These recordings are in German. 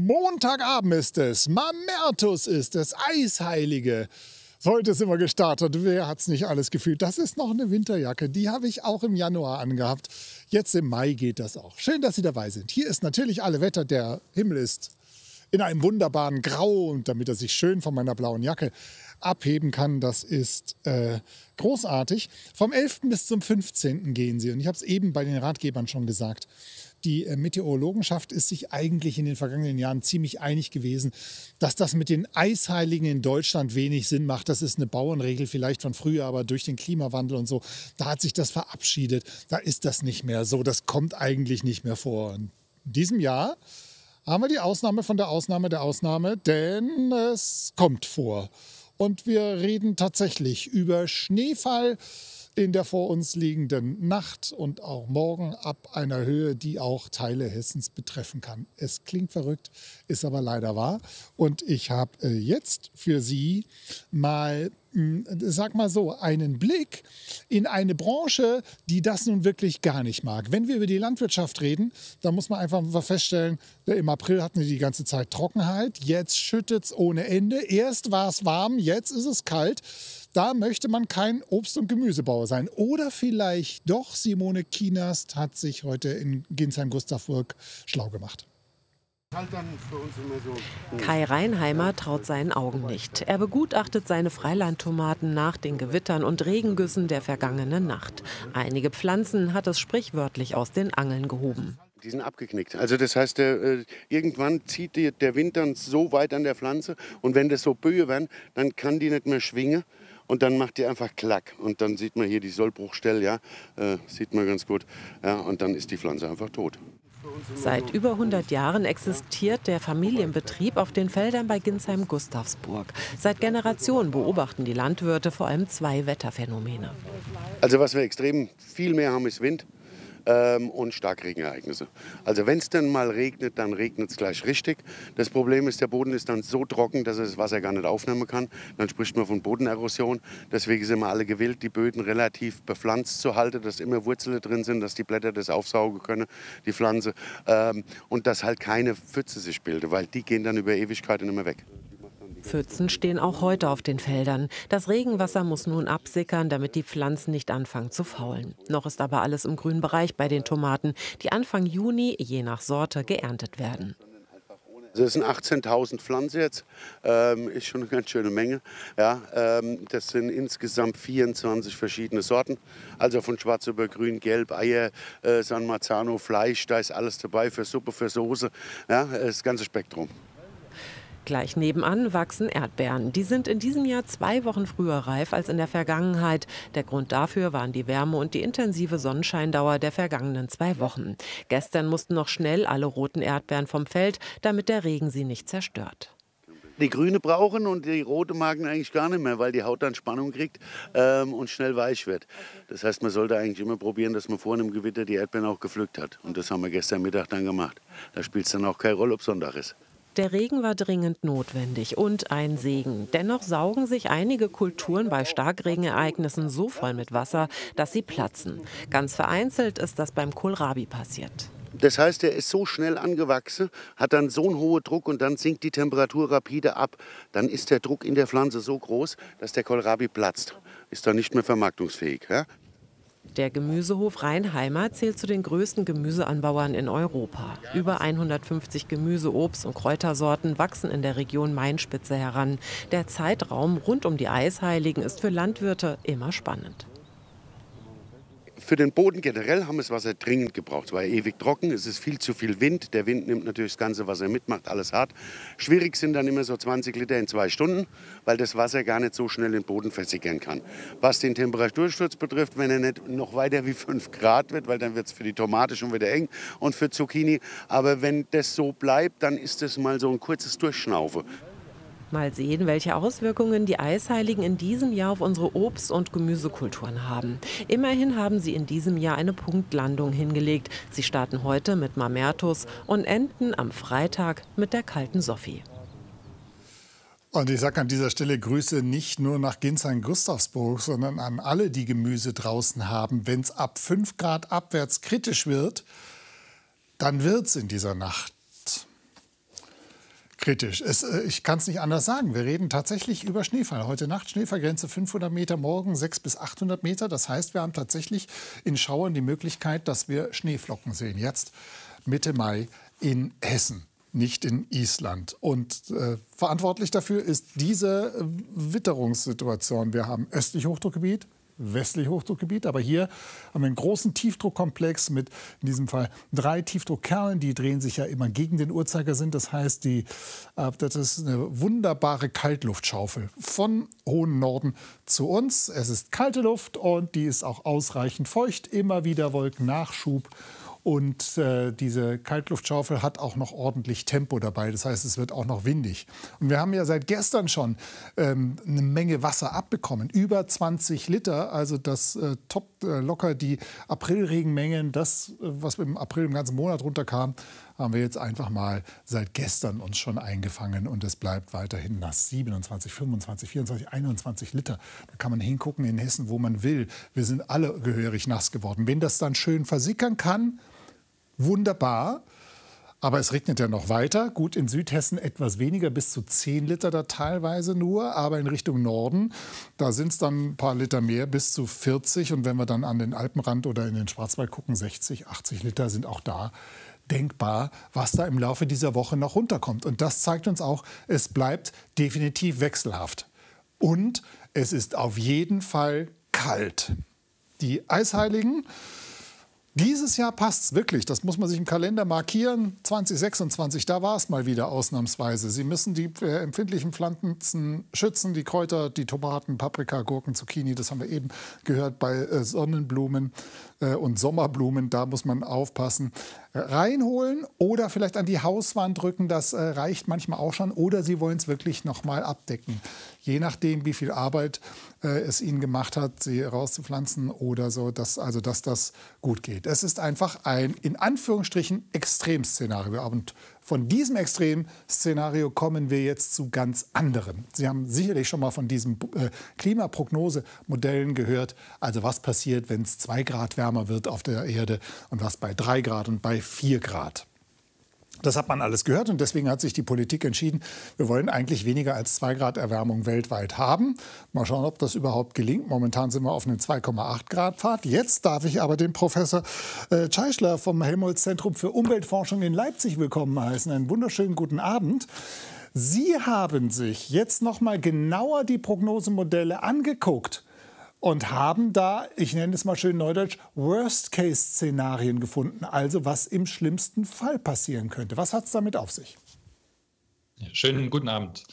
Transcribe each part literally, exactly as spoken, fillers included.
Montagabend ist es, Mamertus ist es, Eisheilige. Heute sind wir gestartet. Wer hat es nicht alles gefühlt? Das ist noch eine Winterjacke. Die habe ich auch im Januar angehabt. Jetzt im Mai geht das auch. Schön, dass Sie dabei sind. Hier ist natürlich alle Wetter. Der Himmel ist in einem wunderbaren Grau. Und damit er sich schön von meiner blauen Jacke abheben kann, das ist äh, großartig. Vom elften bis zum fünfzehnten gehen sie. Und ich habe es eben bei den Ratgebern schon gesagt. Die Meteorologenschaft ist sich eigentlich in den vergangenen Jahren ziemlich einig gewesen, dass das mit den Eisheiligen in Deutschland wenig Sinn macht. Das ist eine Bauernregel vielleicht von früher, aber durch den Klimawandel und so, da hat sich das verabschiedet. Da ist das nicht mehr so. Das kommt eigentlich nicht mehr vor. In diesem Jahr haben wir die Ausnahme von der Ausnahme der Ausnahme, denn es kommt vor. Und wir reden tatsächlich über Schneefall in der vor uns liegenden Nacht und auch morgen ab einer Höhe, die auch Teile Hessens betreffen kann. Es klingt verrückt, ist aber leider wahr. Und ich habe äh, jetzt für Sie mal, mh, sag mal so, einen Blick in eine Branche, die das nun wirklich gar nicht mag. Wenn wir über die Landwirtschaft reden, dann muss man einfach mal feststellen, im April hatten wir die ganze Zeit Trockenheit. Jetzt schüttet es ohne Ende. Erst war es warm, jetzt ist es kalt. Da möchte man kein Obst- und Gemüsebauer sein. Oder vielleicht doch, Simone Kienast hat sich heute in Ginsheim-Gustavsburg schlau gemacht. Kai Reinheimer traut seinen Augen nicht. Er begutachtet seine Freilandtomaten nach den Gewittern und Regengüssen der vergangenen Nacht. Einige Pflanzen hat es sprichwörtlich aus den Angeln gehoben. Die sind abgeknickt. Also das heißt, der, irgendwann zieht die, der Wind dann so weit an der Pflanze und wenn das so Böe werden, dann kann die nicht mehr schwingen. Und dann macht die einfach Klack. Und dann sieht man hier die Sollbruchstelle, ja, äh, sieht man ganz gut. Ja, und dann ist die Pflanze einfach tot. Seit über hundert Jahren existiert der Familienbetrieb auf den Feldern bei Ginsheim-Gustavsburg. Seit Generationen beobachten die Landwirte vor allem zwei Wetterphänomene. Also was wir extrem viel mehr haben, ist Wind. Ähm, und Starkregenereignisse. Also wenn es dann mal regnet, dann regnet es gleich richtig. Das Problem ist, der Boden ist dann so trocken, dass er das Wasser gar nicht aufnehmen kann. Dann spricht man von Bodenerosion. Deswegen sind wir alle gewillt, die Böden relativ bepflanzt zu halten, dass immer Wurzeln drin sind, dass die Blätter das aufsaugen können, die Pflanze. Ähm, und dass halt keine Pfütze sich bilden, weil die gehen dann über Ewigkeiten nicht mehr weg. Pfützen stehen auch heute auf den Feldern. Das Regenwasser muss nun absickern, damit die Pflanzen nicht anfangen zu faulen. Noch ist aber alles im grünen Bereich bei den Tomaten, die Anfang Juni, je nach Sorte, geerntet werden. Also das sind achtzehntausend Pflanzen jetzt, ähm, ist schon eine ganz schöne Menge. Ja, ähm, das sind insgesamt vierundzwanzig verschiedene Sorten, also von schwarz über grün, gelb, Eier, äh, San Marzano, Fleisch, da ist alles dabei für Suppe, für Soße, ja, das ganze Spektrum. Gleich nebenan wachsen Erdbeeren. Die sind in diesem Jahr zwei Wochen früher reif als in der Vergangenheit. Der Grund dafür waren die Wärme und die intensive Sonnenscheindauer der vergangenen zwei Wochen. Gestern mussten noch schnell alle roten Erdbeeren vom Feld, damit der Regen sie nicht zerstört. Die grüne brauchen und die rote magen eigentlich gar nicht mehr, weil die Haut dann Spannung kriegt ähm, und schnell weich wird. Das heißt, man sollte eigentlich immer probieren, dass man vor einem Gewitter die Erdbeeren auch gepflückt hat. Und das haben wir gestern Mittag dann gemacht. Da spielt es dann auch keine Rolle, ob Sonntag ist. Der Regen war dringend notwendig und ein Segen. Dennoch saugen sich einige Kulturen bei Starkregenereignissen so voll mit Wasser, dass sie platzen. Ganz vereinzelt ist das beim Kohlrabi passiert. Das heißt, er ist so schnell angewachsen, hat dann so einen hohen Druck und dann sinkt die Temperatur rapide ab. Dann ist der Druck in der Pflanze so groß, dass der Kohlrabi platzt. Ist dann nicht mehr vermarktungsfähig. Ja? Der Gemüsehof Reinheimer zählt zu den größten Gemüseanbauern in Europa. Über hundertfünfzig Gemüse-, Obst- und Kräutersorten wachsen in der Region Mainspitze heran. Der Zeitraum rund um die Eisheiligen ist für Landwirte immer spannend. Für den Boden generell haben wir das Wasser dringend gebraucht. Es war ewig trocken, es ist viel zu viel Wind. Der Wind nimmt natürlich das ganze Wasser mit, macht alles hart. Schwierig sind dann immer so zwanzig Liter in zwei Stunden, weil das Wasser gar nicht so schnell den Boden versickern kann. Was den Temperatursturz betrifft, wenn er nicht noch weiter wie fünf Grad wird, weil dann wird es für die Tomate schon wieder eng und für Zucchini. Aber wenn das so bleibt, dann ist das mal so ein kurzes Durchschnaufen. Mal sehen, welche Auswirkungen die Eisheiligen in diesem Jahr auf unsere Obst- und Gemüsekulturen haben. Immerhin haben sie in diesem Jahr eine Punktlandung hingelegt. Sie starten heute mit Mamertus und enden am Freitag mit der kalten Sophie. Und ich sage an dieser Stelle Grüße nicht nur nach Ginsheim-Gustavsburg, sondern an alle, die Gemüse draußen haben. Wenn es ab fünf Grad abwärts kritisch wird, dann wird es in dieser Nacht Kritisch. Es, äh, ich kann es nicht anders sagen. Wir reden tatsächlich über Schneefall. Heute Nacht Schneefallgrenze fünfhundert Meter, morgen sechshundert bis achthundert Meter. Das heißt, wir haben tatsächlich in Schauern die Möglichkeit, dass wir Schneeflocken sehen. Jetzt Mitte Mai in Hessen, nicht in Island. Und äh, verantwortlich dafür ist diese äh, Witterungssituation. Wir haben östlich Hochdruckgebiet, westlich Hochdruckgebiet. Aber hier haben wir einen großen Tiefdruckkomplex mit in diesem Fall drei Tiefdruckkernen. Die drehen sich ja immer gegen den Uhrzeigersinn. Das heißt, die, äh, das ist eine wunderbare Kaltluftschaufel von hohen Norden zu uns. Es ist kalte Luft und die ist auch ausreichend feucht. Immer wieder Wolkennachschub. Und äh, diese Kaltluftschaufel hat auch noch ordentlich Tempo dabei. Das heißt, es wird auch noch windig. Und wir haben ja seit gestern schon ähm, eine Menge Wasser abbekommen. Über zwanzig Liter. Also das äh, toppt äh, locker die Aprilregenmengen. Das, äh, was im April im ganzen Monat runterkam, haben wir jetzt einfach mal seit gestern uns schon eingefangen. Und es bleibt weiterhin nass. siebenundzwanzig, fünfundzwanzig, vierundzwanzig, einundzwanzig Liter. Da kann man hingucken in Hessen, wo man will. Wir sind alle gehörig nass geworden. Wenn das dann schön versickern kann, wunderbar, aber es regnet ja noch weiter. Gut, in Südhessen etwas weniger, bis zu zehn Liter da teilweise nur. Aber in Richtung Norden, da sind es dann ein paar Liter mehr, bis zu vierzig. Und wenn wir dann an den Alpenrand oder in den Schwarzwald gucken, sechzig, achtzig Liter sind auch da denkbar, was da im Laufe dieser Woche noch runterkommt. Und das zeigt uns auch, es bleibt definitiv wechselhaft. Und es ist auf jeden Fall kalt. Die Eisheiligen, dieses Jahr passt es wirklich, das muss man sich im Kalender markieren. zwanzig sechsundzwanzig, da war es mal wieder ausnahmsweise. Sie müssen die äh, empfindlichen Pflanzen schützen, die Kräuter, die Tomaten, Paprika, Gurken, Zucchini, das haben wir eben gehört bei äh, Sonnenblumen äh, und Sommerblumen, da muss man aufpassen. Reinholen oder vielleicht an die Hauswand drücken, das äh, reicht manchmal auch schon. Oder Sie wollen es wirklich noch mal abdecken. Je nachdem, wie viel Arbeit äh, es Ihnen gemacht hat, sie rauszupflanzen oder so, dass, also dass das gut geht. Es ist einfach ein, in Anführungsstrichen, Extremszenario. Und von diesem Extremszenario kommen wir jetzt zu ganz anderen. Sie haben sicherlich schon mal von diesen äh, Klimaprognosemodellen gehört. Also was passiert, wenn es zwei Grad wärmer wird auf der Erde und was bei drei Grad und bei vier Grad. Das hat man alles gehört und deswegen hat sich die Politik entschieden, wir wollen eigentlich weniger als zwei Grad Erwärmung weltweit haben. Mal schauen, ob das überhaupt gelingt. Momentan sind wir auf einem zwei Komma acht Grad Pfad. Jetzt darf ich aber den Professor äh, Tscheischler vom Helmholtz-Zentrum für Umweltforschung in Leipzig willkommen heißen. Einen wunderschönen guten Abend. Sie haben sich jetzt noch mal genauer die Prognosemodelle angeguckt und haben da, ich nenne es mal schön neudeutsch, Worst-Case-Szenarien gefunden, also was im schlimmsten Fall passieren könnte. Was hat es damit auf sich? Ja, schönen guten Abend.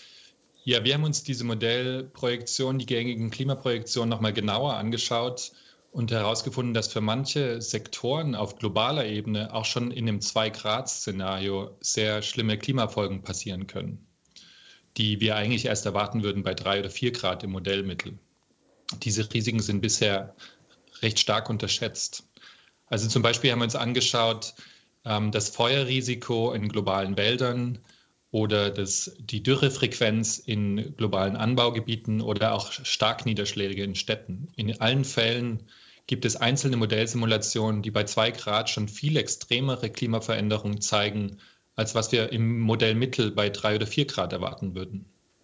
Ja, wir haben uns diese Modellprojektion, die gängigen Klimaprojektionen noch mal genauer angeschaut und herausgefunden, dass für manche Sektoren auf globaler Ebene auch schon in einem zwei Grad Szenario sehr schlimme Klimafolgen passieren können, die wir eigentlich erst erwarten würden bei drei oder vier Grad im Modellmittel. Diese Risiken sind bisher recht stark unterschätzt. Also zum Beispiel haben wir uns angeschaut, ähm, das Feuerrisiko in globalen Wäldern oder das, die Dürrefrequenz in globalen Anbaugebieten oder auch Starkniederschläge in Städten. In allen Fällen gibt es einzelne Modellsimulationen, die bei zwei Grad schon viel extremere Klimaveränderungen zeigen, als was wir im Modellmittel bei drei oder vier Grad erwarten würden.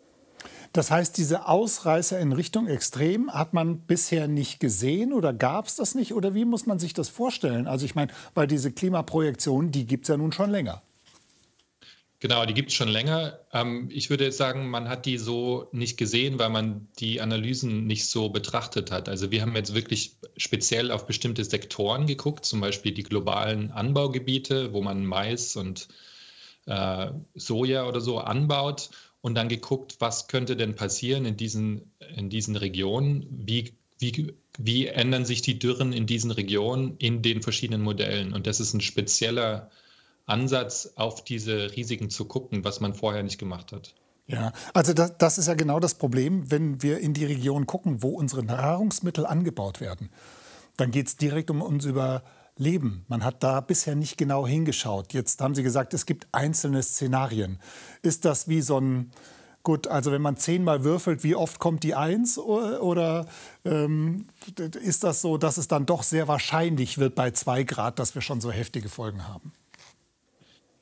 Das heißt, diese Ausreißer in Richtung Extrem hat man bisher nicht gesehen oder gab es das nicht? Oder wie muss man sich das vorstellen? Also ich meine, weil diese Klimaprojektionen, die gibt es ja nun schon länger. Genau, die gibt es schon länger. Ähm, ich würde jetzt sagen, man hat die so nicht gesehen, weil man die Analysen nicht so betrachtet hat. Also wir haben jetzt wirklich speziell auf bestimmte Sektoren geguckt, zum Beispiel die globalen Anbaugebiete, wo man Mais und äh, Soja oder so anbaut. Und dann geguckt, was könnte denn passieren in diesen, in diesen Regionen? Wie, wie, wie ändern sich die Dürren in diesen Regionen in den verschiedenen Modellen? Und das ist ein spezieller Ansatz, auf diese Risiken zu gucken, was man vorher nicht gemacht hat. Ja, also das, das ist ja genau das Problem, wenn wir in die Region gucken, wo unsere Nahrungsmittel angebaut werden. Dann geht es direkt um uns über Leben. Man hat da bisher nicht genau hingeschaut. Jetzt haben Sie gesagt, es gibt einzelne Szenarien. Ist das wie so ein, gut, also wenn man zehnmal würfelt, wie oft kommt die Eins? Oder ähm, ist das so, dass es dann doch sehr wahrscheinlich wird bei zwei Grad, dass wir schon so heftige Folgen haben?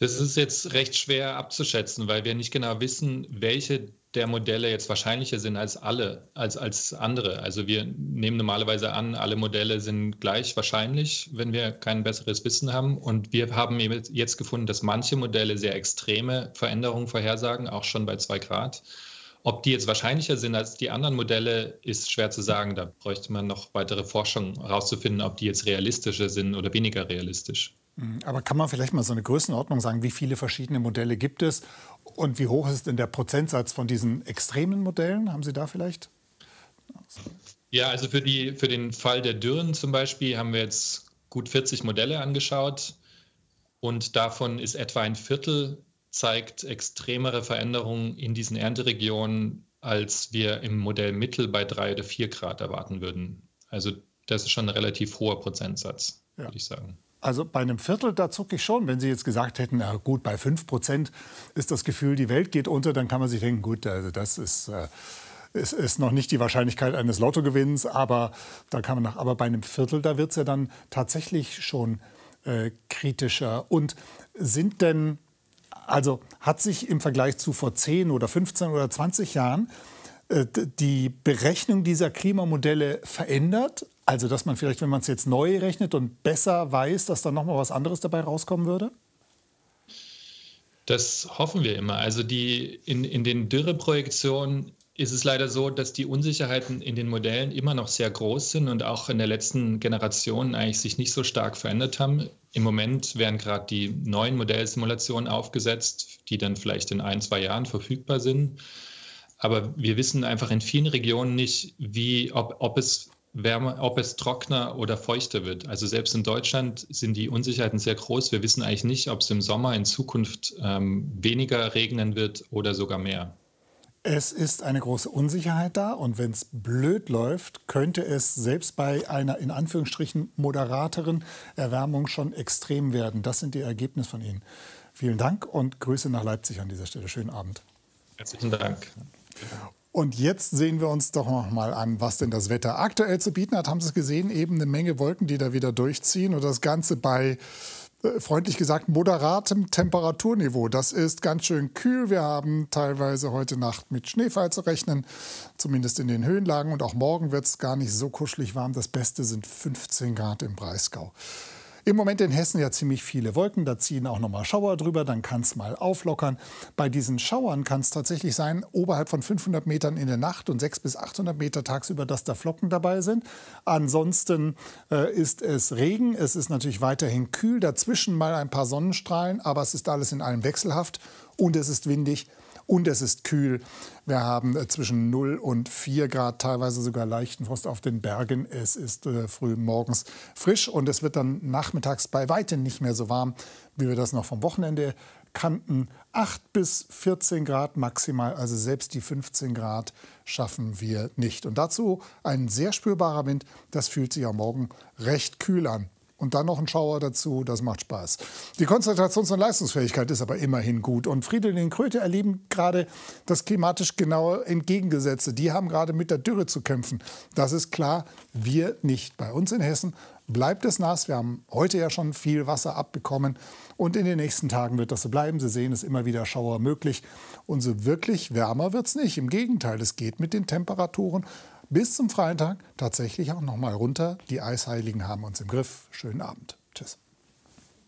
Das ist jetzt recht schwer abzuschätzen, weil wir nicht genau wissen, welche der Modelle jetzt wahrscheinlicher sind als alle, als, als andere. Also wir nehmen normalerweise an, alle Modelle sind gleich wahrscheinlich, wenn wir kein besseres Wissen haben. Und wir haben jetzt gefunden, dass manche Modelle sehr extreme Veränderungen vorhersagen, auch schon bei zwei Grad. Ob die jetzt wahrscheinlicher sind als die anderen Modelle, ist schwer zu sagen. Da bräuchte man noch weitere Forschung herauszufinden, ob die jetzt realistischer sind oder weniger realistisch. Aber kann man vielleicht mal so eine Größenordnung sagen, wie viele verschiedene Modelle gibt es und wie hoch ist denn der Prozentsatz von diesen extremen Modellen? Haben Sie da vielleicht? Ja, also für, die, für den Fall der Dürren zum Beispiel haben wir jetzt gut vierzig Modelle angeschaut und davon ist etwa ein Viertel zeigt extremere Veränderungen in diesen Ernteregionen, als wir im Modell Mittel bei drei oder vier Grad erwarten würden. Also das ist schon ein relativ hoher Prozentsatz, ja, würde ich sagen. Also bei einem Viertel, da zucke ich schon. Wenn Sie jetzt gesagt hätten, na gut, bei fünf Prozent ist das Gefühl, die Welt geht unter, dann kann man sich denken, gut, also das ist, äh, ist, ist noch nicht die Wahrscheinlichkeit eines Lottogewinns. Aber, da kann man nach, aber bei einem Viertel, da wird es ja dann tatsächlich schon äh, kritischer. Und sind denn, also hat sich im Vergleich zu vor zehn oder fünfzehn oder zwanzig Jahren äh, die Berechnung dieser Klimamodelle verändert? Also, dass man vielleicht, wenn man es jetzt neu rechnet und besser weiß, dass da noch mal was anderes dabei rauskommen würde? Das hoffen wir immer. Also die, in, in den Dürreprojektionen ist es leider so, dass die Unsicherheiten in den Modellen immer noch sehr groß sind und auch in der letzten Generation eigentlich sich nicht so stark verändert haben. Im Moment werden gerade die neuen Modellsimulationen aufgesetzt, die dann vielleicht in ein, zwei Jahren verfügbar sind. Aber wir wissen einfach in vielen Regionen nicht, wie, ob, ob es Wärme, ob es trockener oder feuchter wird. Also selbst in Deutschland sind die Unsicherheiten sehr groß. Wir wissen eigentlich nicht, ob es im Sommer in Zukunft ähm, weniger regnen wird oder sogar mehr. Es ist eine große Unsicherheit da und wenn es blöd läuft, könnte es selbst bei einer in Anführungsstrichen moderateren Erwärmung schon extrem werden. Das sind die Ergebnisse von Ihnen. Vielen Dank und Grüße nach Leipzig an dieser Stelle. Schönen Abend. Herzlichen Dank. Und jetzt sehen wir uns doch noch mal an, was denn das Wetter aktuell zu bieten hat. Haben Sie es gesehen? Eben eine Menge Wolken, die da wieder durchziehen. Und das Ganze bei, äh, freundlich gesagt, moderatem Temperaturniveau. Das ist ganz schön kühl. Wir haben teilweise heute Nacht mit Schneefall zu rechnen, zumindest in den Höhenlagen. Und auch morgen wird es gar nicht so kuschelig warm. Das Beste sind fünfzehn Grad im Breisgau. Im Moment in Hessen ja ziemlich viele Wolken, da ziehen auch noch mal Schauer drüber, dann kann es mal auflockern. Bei diesen Schauern kann es tatsächlich sein, oberhalb von fünfhundert Metern in der Nacht und sechshundert bis achthundert Meter tagsüber, dass da Flocken dabei sind. Ansonsten äh, ist es Regen, es ist natürlich weiterhin kühl, dazwischen mal ein paar Sonnenstrahlen, aber es ist alles in allem wechselhaft und es ist windig. Und es ist kühl. Wir haben äh, zwischen null und vier Grad, teilweise sogar leichten Frost auf den Bergen. Es ist äh, früh morgens frisch und es wird dann nachmittags bei weitem nicht mehr so warm, wie wir das noch vom Wochenende kannten. acht bis vierzehn Grad maximal, also selbst die fünfzehn Grad schaffen wir nicht. Und dazu ein sehr spürbarer Wind, das fühlt sich am Morgen recht kühl an. Und dann noch ein Schauer dazu, das macht Spaß. Die Konzentrations- und Leistungsfähigkeit ist aber immerhin gut. Und Fridolin und Kröte erleben gerade das klimatisch genaue Entgegengesetzte. Die haben gerade mit der Dürre zu kämpfen. Das ist klar, wir nicht. Bei uns in Hessen bleibt es nass. Wir haben heute ja schon viel Wasser abbekommen. Und in den nächsten Tagen wird das so bleiben. Sie sehen, es ist immer wieder Schauer möglich. Und so wirklich wärmer wird es nicht. Im Gegenteil, es geht mit den Temperaturen bis zum Freitag tatsächlich auch noch mal runter. Die Eisheiligen haben uns im Griff. Schönen Abend. Tschüss.